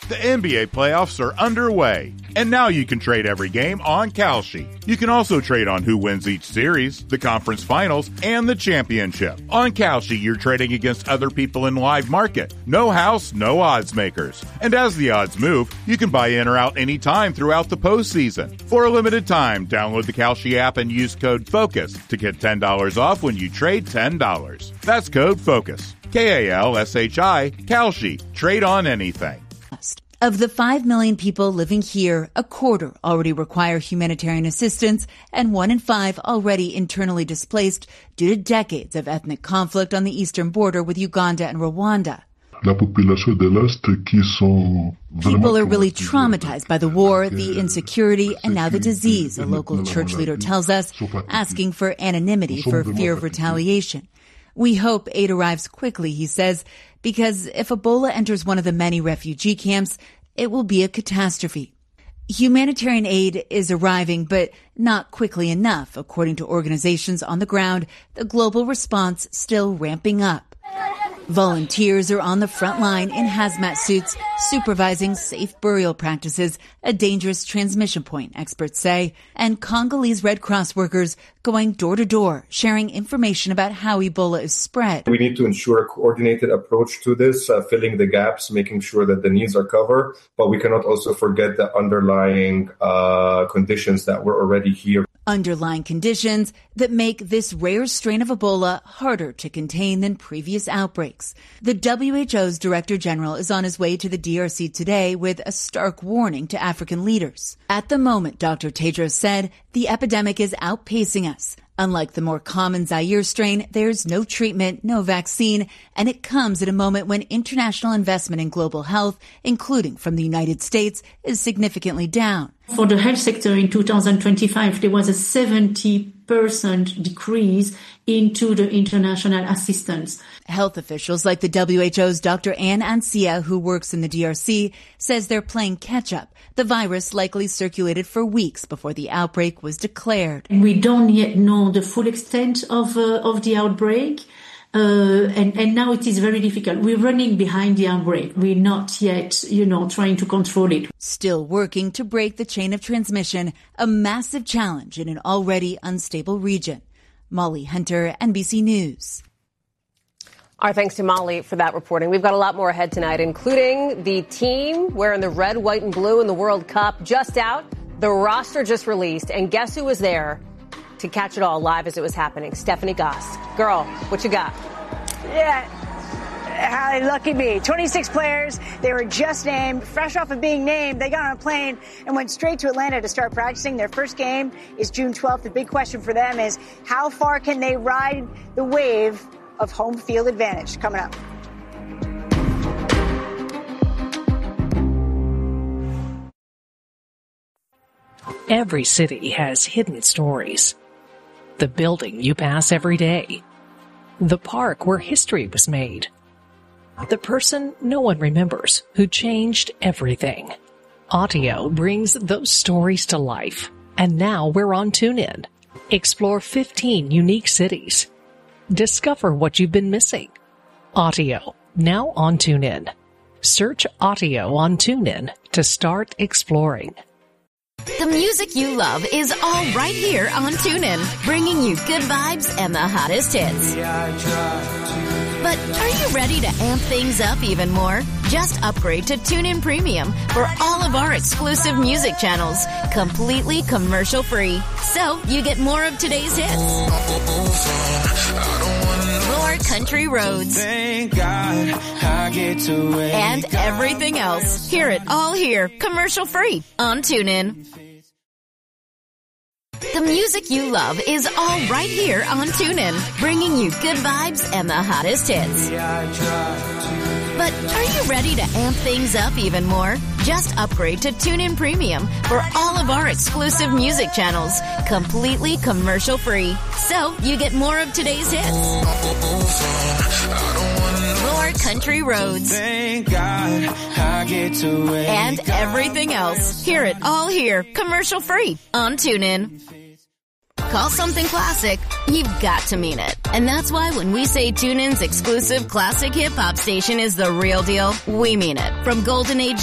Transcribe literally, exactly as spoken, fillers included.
The N B A playoffs are underway, and now you can trade every game on Kalshi. You can also trade on who wins each series, the conference finals, and the championship. On Kalshi, you're trading against other people in live market. No house, no odds makers. And as the odds move, you can buy in or out anytime throughout the postseason. For a limited time, download the Kalshi app and use code FOCUS to get ten dollars off when you trade ten dollars. That's code FOCUS. K A L S H I, Kalshi. Trade on anything. Of the five million people living here, a quarter already require humanitarian assistance, and one in five already internally displaced due to decades of ethnic conflict on the eastern border with Uganda and Rwanda. People are really traumatized by the war, the insecurity, and now the disease, a local church leader tells us, asking for anonymity for fear of retaliation. We hope aid arrives quickly, he says, because if Ebola enters one of the many refugee camps, it will be a catastrophe. Humanitarian aid is arriving, but not quickly enough, according to organizations on the ground, the global response still ramping up. Volunteers are on the front line in hazmat suits, supervising safe burial practices, a dangerous transmission point, experts say, and Congolese Red Cross workers going door to door, sharing information about how Ebola is spread. We need to ensure a coordinated approach to this, uh, filling the gaps, making sure that the needs are covered, but we cannot also forget the underlying uh, conditions that were already here. Underlying conditions that make this rare strain of Ebola harder to contain than previous outbreaks. The W H O's Director General is on his way to the D R C today with a stark warning to African leaders. At the moment, Doctor Tedros said, the epidemic is outpacing us. Unlike the more common Zaire strain, there's no treatment, no vaccine, and it comes at a moment when international investment in global health, including from the United States, is significantly down. For the health sector in two thousand twenty-five, there was a seventy percent decrease into the international assistance. Health officials like the W H O's Doctor Anne Ancia, who works in the D R C, says they're playing catch-up. The virus likely circulated for weeks before the outbreak was declared. We don't yet know the full extent of uh, of the outbreak. Uh, and, and now it is very difficult. We're running behind the outbreak. We're not yet, you know, trying to control it. Still working to break the chain of transmission, a massive challenge in an already unstable region. Molly Hunter, N B C News. Our thanks to Molly for that reporting. We've got a lot more ahead tonight, including the team wearing the red, white, and blue in the World Cup just out. The roster just released, and guess who was there to catch it all live as it was happening? Stephanie Goss. Girl, what you got? Yeah. Hi, lucky me. twenty-six players. They were just named. Fresh off of being named, they got on a plane and went straight to Atlanta to start practicing. Their first game is June twelfth. The big question for them is how far can they ride the wave of home field advantage? Coming up. Every city has hidden stories. The building you pass every day. The park where history was made. The person no one remembers who changed everything. Audio brings those stories to life. And now we're on TuneIn. Explore fifteen unique cities. Discover what you've been missing. Audio, now on TuneIn. Search Audio on TuneIn to start exploring. The music you love is all right here on TuneIn, bringing you good vibes and the hottest hits. But are you ready to amp things up even more? Just upgrade to TuneIn Premium for all of our exclusive music channels, completely commercial-free. So you get more of today's hits, more country roads, and everything else. Hear it all here, commercial-free on TuneIn. The music you love is all right here on TuneIn, bringing you good vibes and the hottest hits. But are you ready to amp things up even more? Just upgrade to TuneIn Premium for all of our exclusive music channels, completely commercial-free. So you get more of today's hits, more country roads, and everything else. Hear it all here, commercial-free on TuneIn. Call something classic, you've got to mean it. And that's why when we say TuneIn's exclusive classic hip-hop station is the real deal, we mean it. From Golden Age